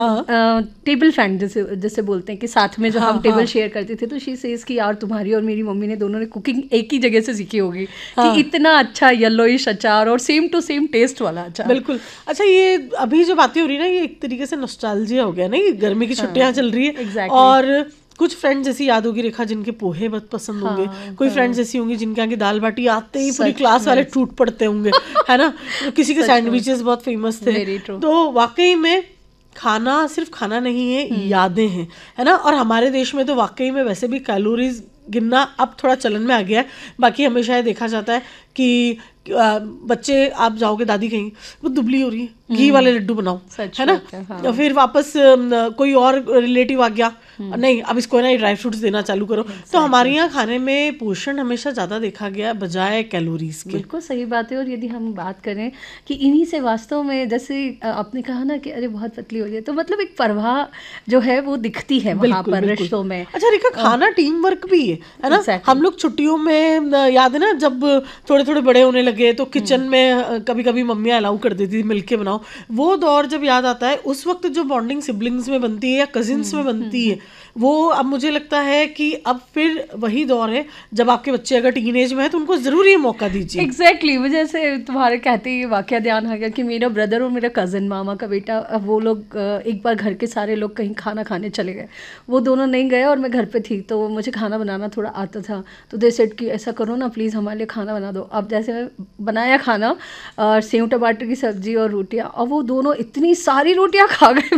Table friend जैसे जैसे बोलते हैं कि साथ में जो हम टेबल शेयर करते थे, तो शी सेज कि यार तुम्हारी और मेरी मम्मी ने दोनों ने कुकिंग एक ही जगह से सीखी होगी कि इतना अच्छा येलोइश अचार और सेम टू सेम टेस्ट वाला अचार। बिल्कुल। अच्छा, ये अभी जो बातें हो रही है ना, ये एक तरीके से नॉस्टैल्जिया हो गया ना, ये गर्मी की छुट्टियां चल रही है और कुछ फ्रेंड्स ऐसी याद होगी रेखा जिनके पोहे बहुत पसंद होंगे, कोई फ्रेंड्स ऐसी होंगी जिनके आगे दाल बाटी आते ही पूरी क्लास वाले टूट पड़ते होंगे, है ना। तो किसी के सैंडविचेस बहुत फेमस थे। तो वाकई में खाना सिर्फ खाना नहीं है, यादें हैं, है ना। और हमारे देश में तो वाकई में वैसे भी कैलोरीज गिनना अब थोड़ा चलन में आ गया है। बाकी हमेशा ये देखा जाता है कि बच्चे, आप जाओगे दादी कहेंगी वो दुबली हो रही है, घी वाले लड्डू बनाओ, है ना। हाँ। फिर वापस कोई और रिलेटिव आ गया, नहीं अब इसको ना ड्राई फ्रूट्स देना चालू करो। तो हमारे यहाँ खाने में पोषण हमेशा ज़्यादा देखा गया बजाय कैलोरीज के। बिल्कुल सही बात है। और यदि हम बात करें कि इन्हीं से वास्तव में, जैसे आपने कहा ना कि अरे बहुत पतली हो रही है, तो मतलब एक परवाह जो है वो दिखती है वहाँ पर रिश्तों में। अच्छा रेखा, खाना टीम वर्क भी है ना। हम लोग छुट्टियों में, याद है ना, जब थोड़े थोड़े बड़े होने लगे तो किचन में कभी कभी मम्मियाँ अलाउ कर देती थी मिलके बनाओ। वो दौर जब याद आता है, उस वक्त जो बॉन्डिंग सिबलिंग्स में बनती है या कजिन्स में बनती है, वो अब मुझे लगता है कि अब फिर वही दौर है जब आपके बच्चे अगर टीनेज में है तो उनको जरूरी मौका दीजिए। एग्जैक्टली। मुझे ऐसे तुम्हारे कहते ही वाकया ध्यान आ गया कि मेरा ब्रदर और मेरा कज़न, मामा का बेटा, वो लोग एक बार घर के सारे लोग कहीं खाना खाने चले गए, वो दोनों नहीं गए और मैं घर पे थी, तो मुझे खाना बनाना थोड़ा आता था। तो दे सेड कि ऐसा करो ना प्लीज़ हमारे लिए खाना बना दो। अब जैसे मैं बनाया खाना, और सेव टमाटर की सब्जी और रोटियाँ, और वो दोनों इतनी सारी रोटियाँ खा गए।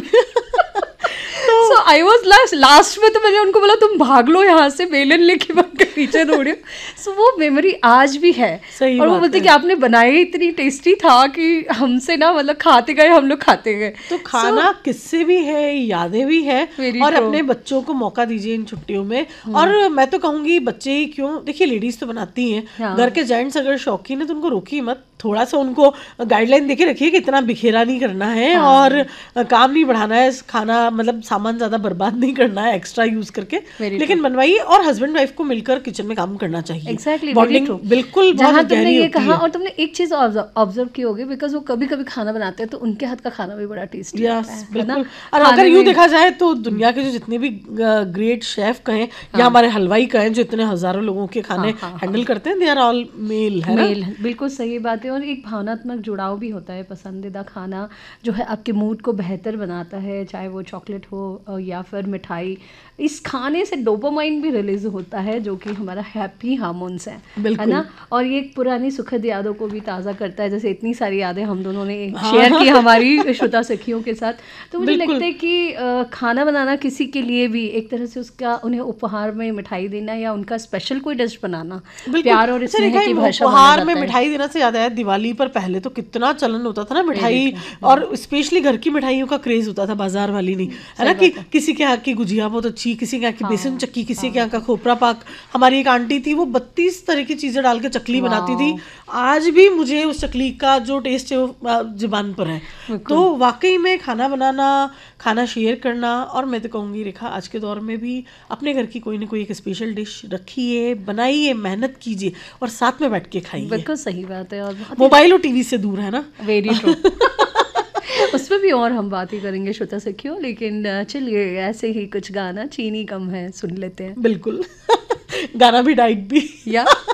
So I was लास्ट में तो मैंने उनको बोला तुम भाग लो यहाँ से, बेलन लेके भाग के पीछे दौड़े। सो वो मेमोरी आज भी है। और वो बोलते कि आपने बनाई इतनी टेस्टी था कि हमसे ना, मतलब खाते गए, हम लोग खाते गए। तो खाना किस्से भी है, यादें भी है, और अपने बच्चों को मौका दीजिए इन छुट्टियों में। और मैं तो कहूँगी बच्चे ही क्यों, देखिए लेडीज तो बनाती हैं, घर के जेंट्स अगर शौकीन है तो उनको रोकिए मत, थोड़ा सा उनको गाइडलाइन देके रखिए कि इतना बिखेरा नहीं करना है और काम नहीं बढ़ाना है, खाना मतलब सामान ज्यादा बर्बाद नहीं करना है एक्स्ट्रा यूज करके, लेकिन बनवाइए। और हस्बैंड वाइफ को मिलकर किचन में काम करना चाहिए। एग्जैक्टली, बिल्कुल। जहाँ तुमने ये कहा, और तुमने एक चीज ऑब्जर्व की होगी, बिकॉज वो कभी कभी खाना बनाते हैं तो उनके हाथ का खाना भी बड़ा टेस्टी है ना। और अगर यूँ देखा जाए तो दुनिया के जो जितने भी ग्रेट शेफ कहें या हमारे हलवाई कहें जो इतने हजारों लोगों के खाने हैंडल करते हैं, दे आर ऑल मेल, है ना। बिल्कुल सही बात है। और एक भावनात्मक जुड़ाव भी होता है। पसंदीदा खाना जो है आपके मूड को बेहतर बनाता है, चाहे वो चॉकलेट हो या फिर मिठाई। इस खाने से डोपामाइन भी रिलीज होता है जो कि हमारा हैप्पी हार्मोन्स है ना। और ये पुरानी सुखद यादों को भी ताज़ा करता है। जैसे इतनी सारी यादें हम दोनों ने शेयर की हमारी श्रोता सखियों के साथ, तो मुझे लगता है कि खाना बनाना किसी के लिए भी एक तरह से उसका, उन्हें उपहार में मिठाई देना या उनका स्पेशल कोई डिश बनाना, प्यार और स्नेह की भाषा। उपहार में मिठाई देना से याद आया, दिवाली पर पहले तो कितना चलन होता था ना मिठाई, और स्पेशली घर की मिठाइयों का क्रेज होता था, बाजार वाली नहीं, है ना। कि किसी के यहाँ की गुजिया बहुत अच्छी, किसी के यहाँ की बेसन चक्की, किसी के यहाँ का खोपरा पाक। हमारी एक आंटी थी, वो 32 तरह की चीजें डाल के चकली बनाती थी। आज भी मुझे उस चकली का जो टेस्ट है वो जुबान पर है। तो वाकई में खाना बनाना, खाना शेयर करना, और मैं तो कहूँगी रेखा आज के दौर में भी अपने घर की कोई ना कोई एक स्पेशल डिश रखिए, बनाइए, मेहनत कीजिए और साथ में बैठ के खाइए। बिल्कुल सही बात है। और मोबाइल और टीवी से दूर, है ना। Very true. उस पर भी और हम बात ही करेंगे श्रोता सखियों, लेकिन चलिए ऐसे ही कुछ गाना चीनी कम है सुन लेते हैं। बिल्कुल। गाना भी डाइट भी। या